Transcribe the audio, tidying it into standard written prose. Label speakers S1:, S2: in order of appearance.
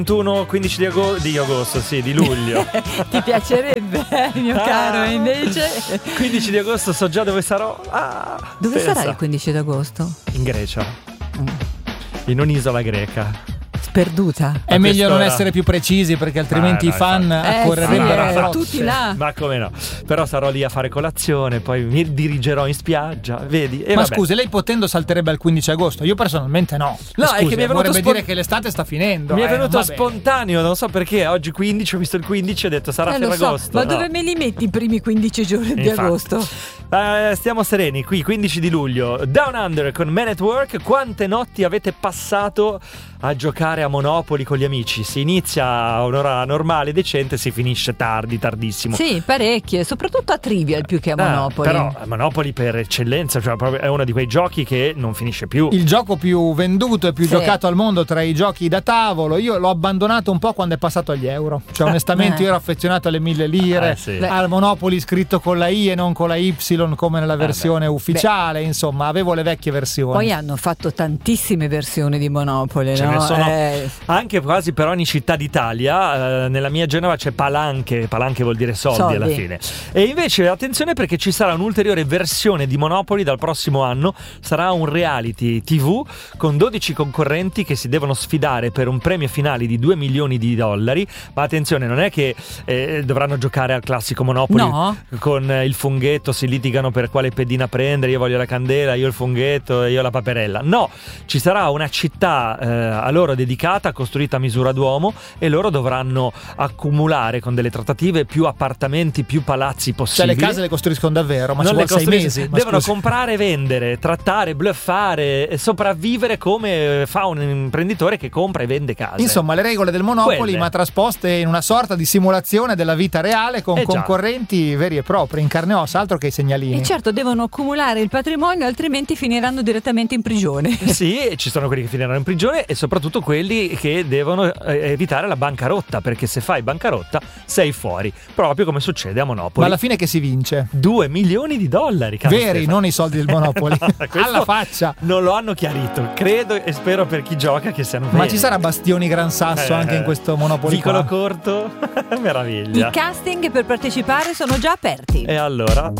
S1: 15 di agosto, sì, di luglio.
S2: Ti piacerebbe, mio caro, invece
S1: 15 di agosto so già dove sarò.
S2: Dove sarà il 15 d'agosto?
S1: In Grecia. In un'isola greca.
S2: Sperduta.
S3: È meglio non essere più precisi, perché altrimenti i fan accorrerebbero
S2: tutti là.
S1: Ma come no? Però sarò lì a fare colazione, poi mi dirigerò in spiaggia, vedi?
S3: Ma scusi, lei potendo salterebbe al 15 agosto? Io personalmente no.
S1: No,
S3: scusi,
S1: è che mi è venuto
S3: vorrebbe dire che l'estate sta finendo.
S1: Mi è venuto spontaneo, non so perché. Oggi 15, ho visto il 15 e ho detto sarà Ferragosto.
S2: Ma dove me li metti i primi 15 giorni di agosto?
S1: Stiamo sereni, qui 15 di luglio. Down Under con Man at Work. Quante notti avete passato a giocare a Monopoli con gli amici? Si inizia a un'ora normale, decente, si finisce tardissimo.
S2: Sì, parecchie, soprattutto a Trivial più che a Monopoli.
S1: Però Monopoli per eccellenza, cioè proprio è uno di quei giochi che non finisce più.
S3: Il gioco più venduto e più giocato al mondo tra i giochi da tavolo. Io l'ho abbandonato un po' quando è passato agli euro. Cioè onestamente io ero affezionato alle 1000 lire, al Monopoli scritto con la I e non con la Y come nella versione ufficiale. Insomma, avevo le vecchie versioni.
S2: Poi hanno fatto tantissime versioni di Monopoli,
S1: Ce ne sono anche quasi per ogni città d'Italia. Nella mia Genova c'è Palanche vuol dire soldi alla fine. E invece attenzione, perché ci sarà un'ulteriore versione di Monopoli dal prossimo anno. Sarà un reality TV con 12 concorrenti che si devono sfidare per un premio finale di $2 milioni. Ma attenzione, non è che dovranno giocare al classico Monopoli con il funghetto, si litigano per quale pedina prendere, io voglio la candela, io il funghetto, io la paperella. No, ci sarà una città a loro dedicata, costruita a misura d'uomo, e loro dovranno accumulare con delle trattative più appartamenti, più palazzi possibili.
S3: Cioè le case le costruiscono davvero, ma
S1: non
S3: ci vuole 6 mesi.
S1: Devono comprare, vendere, trattare, bluffare e sopravvivere come fa un imprenditore che compra e vende case.
S3: Insomma, le regole del Monopoli, ma trasposte in una sorta di simulazione della vita reale con concorrenti veri e propri, in carne e ossa, altro che i segnalini.
S2: E certo, devono accumulare il patrimonio, altrimenti finiranno direttamente in prigione.
S1: Sì, ci sono quelli che finiranno in prigione e soprattutto quelli che devono evitare la bancarotta, perché se fai bancarotta sei fuori, proprio come succede a Monopoli.
S3: Ma alla fine che si vince?
S1: $2 milioni,
S3: veri, non i soldi del Monopoli. Alla faccia.
S1: Non lo hanno chiarito, credo e spero per chi gioca che siano veri.
S3: Ma ci sarà Bastioni Gran Sasso anche in questo Monopoli?
S1: Vicolo corto? Meraviglia.
S2: I casting per partecipare sono già aperti.
S1: E allora